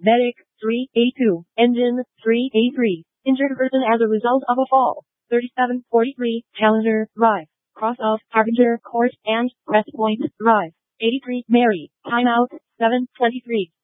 Medic 3A2. Engine 3A3. Injured person as a result of a fall. 3743 Challenger Drive. Cross of Harbinger Court and Crest Point Drive. 83 Mary. Timeout 7:23.